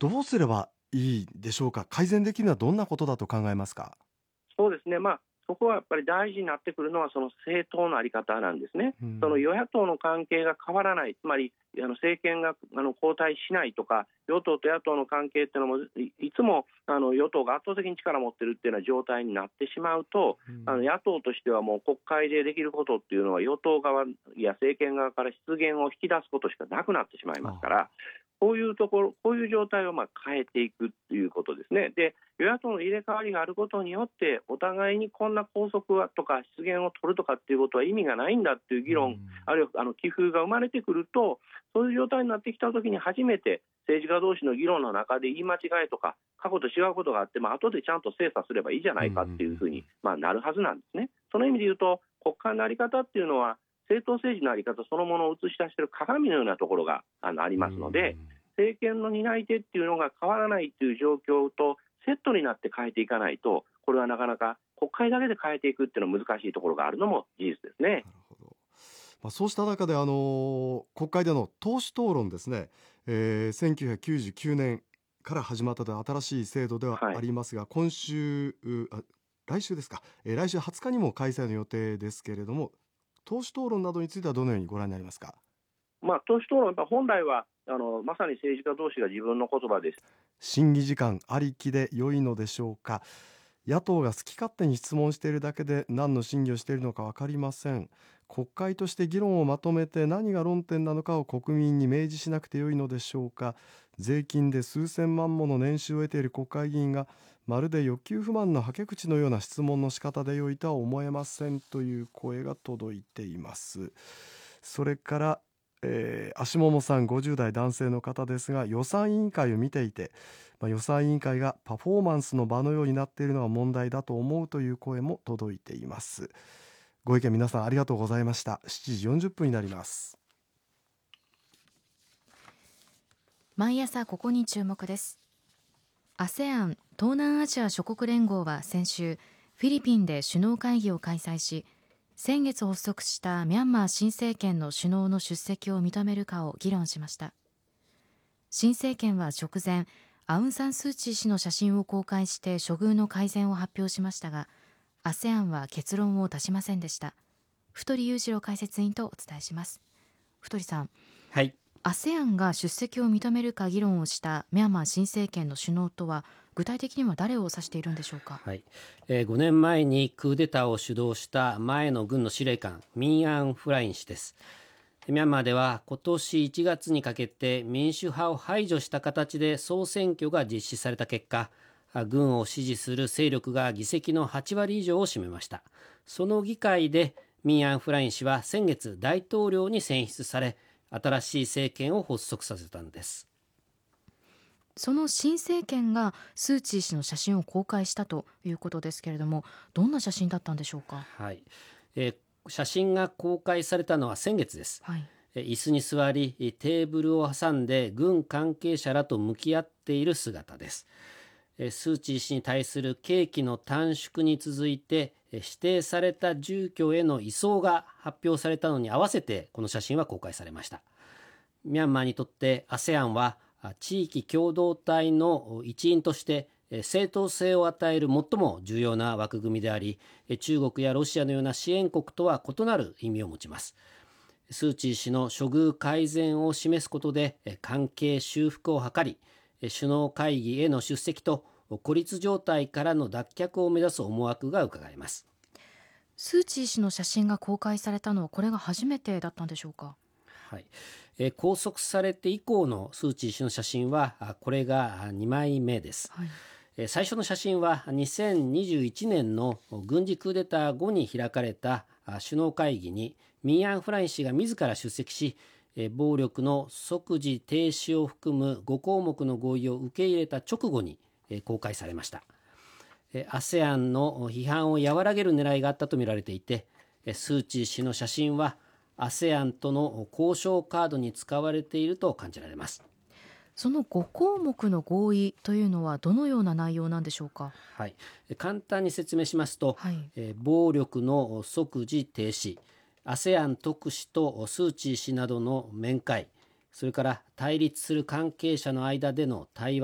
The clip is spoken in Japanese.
どうすればいいでしょうか。改善できるのはどんなことだと考えますか？ そうですね、そこはやっぱり大事になってくるのはその政党の在り方なんですね。その与野党の関係が変わらない、つまり政権が交代しないとか、与党と野党の関係っていうのもいつも与党が圧倒的に力を持っているっていうような状態になってしまうと、野党としてはもう国会でできることっていうのは与党側や政権側から失言を引き出すことしかなくなってしまいますから、こういうところ、こういう状態を変えていくということですね。で、与野党の入れ替わりがあることによってお互いにこんな拘束はとか失言を取るとかっていうことは意味がないんだっていう議論、あるいは気風が生まれてくると、そういう状態になってきたときに初めて政治家同士の議論の中で言い間違いとか過去と違うことがあって、後でちゃんと精査すればいいじゃないかっていうふうになるはずなんですね。その意味で言うと、国会の在り方っていうのは政党政治の在り方そのものを映し出している鏡のようなところがありますので、政権の担い手っていうのが変わらないという状況とセットになって変えていかないと、これはなかなか国会だけで変えていくっていうのは難しいところがあるのも事実ですね。 なるほど。そうした中で国会での党首討論ですね、1999年から始まった新しい制度ではありますが、今週来週ですか、来週20日にも開催の予定ですけれども、党首討論などについてはどのようにご覧になりますか？ 党首討論、本来はまさに政治家同士が自分の言葉です。 審議時間ありきで良いのでしょうか。野党が好き勝手に質問しているだけで何の審議をしているのか分かりません。国会として議論をまとめて何が論点なのかを国民に明示しなくて良いのでしょうか。税金で数千万もの年収を得ている国会議員がまるで欲求不満のはけ口のような質問の仕方で良いとは思えませんという声が届いています。それから足桃さん50代男性の方ですが、予算委員会を見ていて、予算委員会がパフォーマンスの場のようになっているのは問題だと思うという声も届いています。ご意見皆さんありがとうございました。7時40分になります。 毎朝ここに注目です。 ASEAN 東南アジア諸国連合は先週フィリピンで首脳会議を開催し、先月発足したミャンマー新政権の首脳の出席を認めるかを議論しました。新政権は直前、アウン・サン・スー・チー氏の写真を公開して処遇の改善を発表しましたが、 ASEAN は結論を出しませんでした。太裕次郎解説委員とお伝えします。太さん、 はい、 ASEAN が出席を認めるか議論をしたミャンマー新政権の首脳とは具体的には誰を指しているんでしょうか？ はい、5年前にクーデターを主導した前の軍の司令官ミン・アウン・フライン氏です。ミャンマーでは今年1月にかけて民主派を排除した形で総選挙が実施された結果、軍を支持する勢力が議席の8割以上を占めました。その議会でミン・アウン・フライン氏は先月大統領に選出され、新しい政権を発足させたんです。 その新政権がスー・チー氏の写真を公開したということですけれども、どんな写真だったんでしょうか？ はい、写真が公開されたのは先月です。 はい、 椅子に座りテーブルを挟んで軍関係者らと向き合っている姿です。スー・チー氏に対する刑期の短縮に続いて指定された住居への移送が発表されたのに合わせてこの写真は公開されました。ミャンマーにとって ASEAN は地域共同体の一員として正当性を与える最も重要な枠組みであり、中国やロシアのような支援国とは異なる意味を持ちます。スー・チー氏の処遇改善を示すことで関係修復を図り、首脳会議への出席と孤立状態からの脱却を目指す思惑が伺えます。 スー・チー氏の写真が公開されたのはこれが初めてだったんでしょうか？ はい、拘束されて以降のスー・チー氏の写真はこれが2枚目です。 はい、 最初の写真は2021年の軍事クーデター後に開かれた首脳会議にミン・アウン・フライン氏が自ら出席し、暴力の即時停止を含む5項目の合意を受け入れた直後に公開されました。ASEAN の批判を和らげる狙いがあったとみられていて、スー・チー氏の写真は ASEAN との交渉カードに使われていると感じられます。 その5項目の合意というのはどのような内容なんでしょうか？ はい、簡単に説明しますと、 はい、 暴力の即時停止、ASEAN 特使とスー・チー氏などの面会、それから対立する関係者の間での対話